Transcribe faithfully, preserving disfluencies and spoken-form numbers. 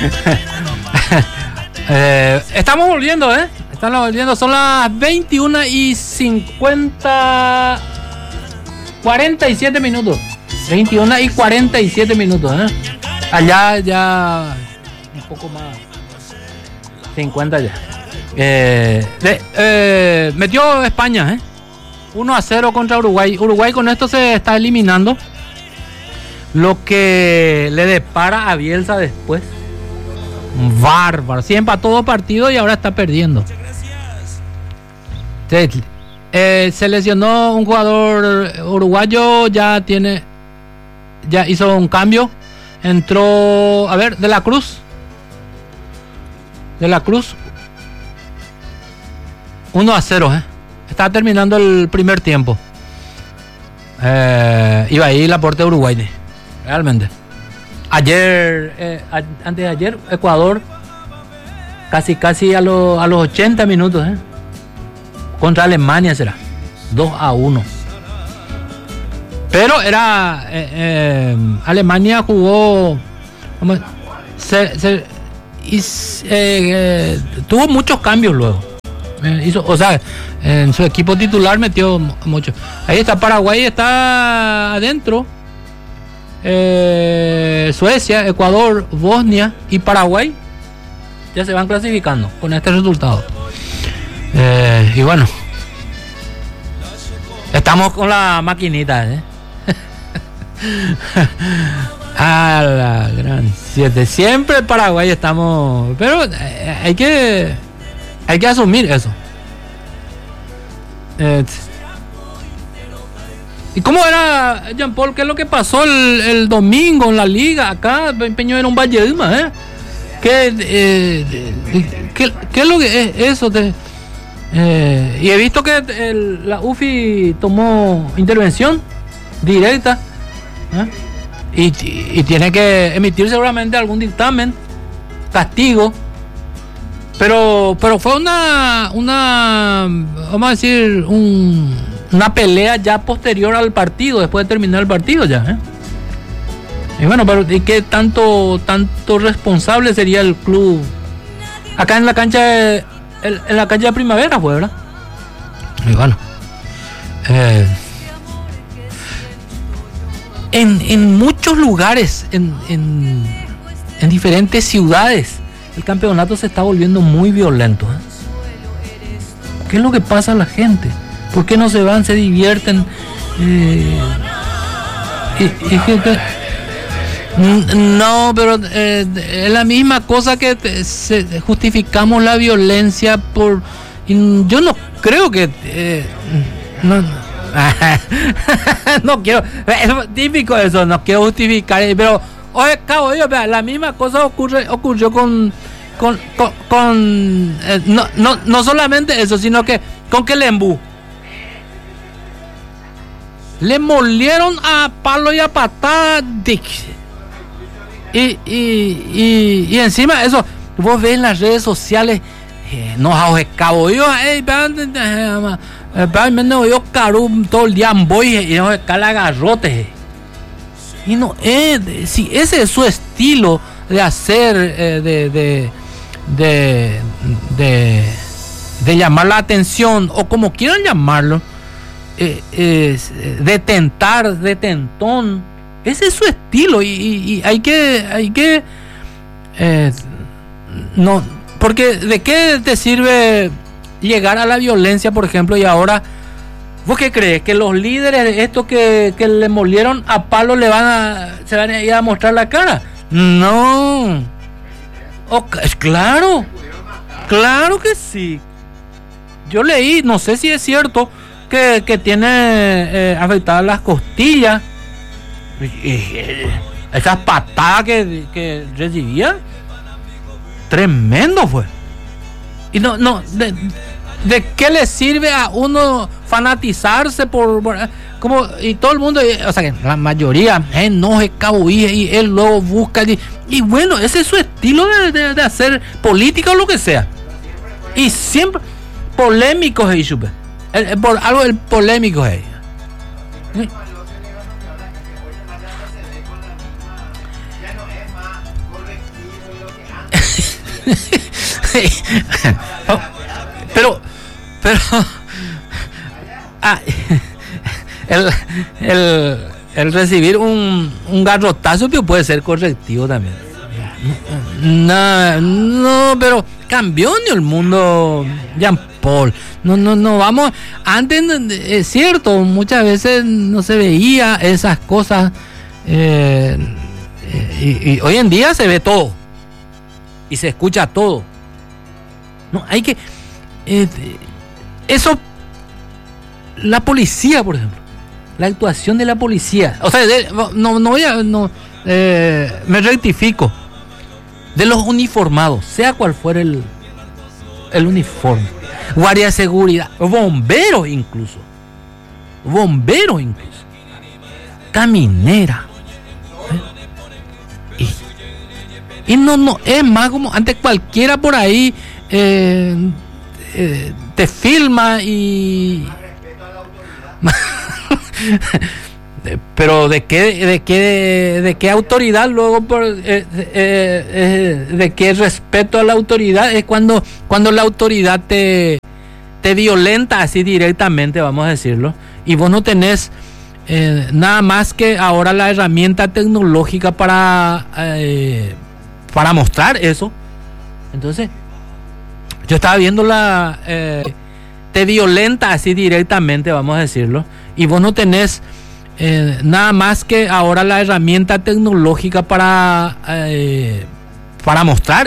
eh, estamos volviendo, ¿eh? Estamos volviendo. Son las veintiuna y cincuenta. cuarenta y siete minutos. veintiuna y cuarenta y siete minutos, ¿eh? Allá ya un poco más. cincuenta ya. Eh, de, eh, metió España, ¿eh? uno a cero contra Uruguay. Uruguay con esto se está eliminando. Lo que le depara a Bielsa después. Bárbaro. Sí, empató dos partidos y ahora está perdiendo. Sí, eh, se lesionó un jugador uruguayo. Ya tiene. Ya hizo un cambio. Entró. A ver, De la Cruz. De la Cruz. uno a cero, ¿eh? Está terminando el primer tiempo. Eh, iba ahí la aporte de Uruguay. Realmente. Ayer, eh, a, antes de ayer, Ecuador, casi casi a, lo, a los ochenta minutos, ¿eh? Contra Alemania será. dos a uno. Pero era. Eh, eh, Alemania jugó. ¿cómo? Se, se, y, eh, eh, tuvo muchos cambios luego. Eh, hizo, o sea, en su equipo titular metió mucho. Ahí está Paraguay, está adentro. Eh, Suecia, Ecuador, Bosnia y Paraguay ya se van clasificando con este resultado. Eh, y bueno, estamos con la maquinita, ¿eh? A la gran siete. Siempre el Paraguay estamos. Pero eh, hay que Hay que asumir eso. Eh, ¿Y cómo era, Jean Paul? ¿Qué es lo que pasó el, el domingo en la liga? Acá Peño era un Valle de Ima, ¿eh? ¿Qué, eh, ¿qué, ¿Qué es lo que es eso? De, eh, y he visto que el, la U F I tomó intervención directa, ¿eh? y, y tiene que emitir seguramente algún dictamen, castigo. Pero pero fue una, una vamos a decir, un, una pelea ya posterior al partido, después de terminar el partido ya, ¿eh? Y bueno, pero ¿y qué tanto, tanto responsable sería el club? Acá en la cancha de, en la cancha de Primavera fue, ¿verdad? Y bueno. Eh, en, en muchos lugares, en, en, en diferentes ciudades, el campeonato se está volviendo muy violento, ¿eh? ¿Qué es lo que pasa a la gente? ¿Por qué no se van, se divierten? Eh, y, y, y, no, pero eh, es la misma cosa que te, se, justificamos la violencia por... Yo no creo que... Eh, no, no quiero... Es típico eso, no quiero justificar, pero... Oye, cabo, oye, la misma cosa ocurre, ocurrió con... Con... con, con eh, no, no, no solamente eso, sino que con Quelembú. Le molieron a palo y a patada. Y, y, y, y encima eso, vos ves en las redes sociales, eh, no hago cabo, yo, eh, yo caro todo el día voy y no cala garrote. Y no, eh, si ese es su estilo de hacer, eh, de, de, de, de, de llamar la atención, o como quieran llamarlo, eh, eh, de tentar, de tentón. Ese es su estilo y, y, y hay que, hay que, eh, no, porque ¿de qué te sirve llegar a la violencia, por ejemplo, y ahora, vos qué crees? Que los líderes de estos que, que le molieron a palo le van a, se van a ir a mostrar la cara? No. Oh, claro, claro que sí. Yo leí, no sé si es cierto, que, que tiene eh, afectadas las costillas. Esas patadas que, que recibía, tremendo fue. Y no, no, de, ¿de qué le sirve a uno fanatizarse por, por como, y todo el mundo, o sea que la mayoría eh, no se cabuía y él luego busca y, y bueno, ese es su estilo de, de, de hacer política o lo que sea. Y siempre polémicos ahí, supe. El, el, por algo el polémico ahí. ¿Sí? pero, pero, ah, el, el, el recibir un, un garrotazo puede ser correctivo también. No, no, pero cambió el mundo, Jean Paul. No, no, no, vamos. Antes es cierto, muchas veces no se veía esas cosas. Eh, y, y hoy en día se ve todo y se escucha todo. No, hay que. Eh, eso. La policía, por ejemplo. La actuación de la policía. O sea, de, no, no voy a. No, eh, me rectifico. De los uniformados, sea cual fuera el, el uniforme, guardia de seguridad, bomberos incluso, bomberos incluso, caminera, ¿eh? y, y no, no, es más como antes cualquiera por ahí eh, eh, te filma y... Pero de qué de qué de qué autoridad luego por eh, eh, eh, de qué respeto a la autoridad es cuando cuando la autoridad te te violenta así directamente, vamos a decirlo, y vos no tenés eh, nada más que ahora la herramienta tecnológica para eh, para mostrar eso. Entonces yo estaba viendo la eh, te violenta así directamente, vamos a decirlo, y vos no tenés Eh, nada más que ahora la herramienta tecnológica para eh, para mostrar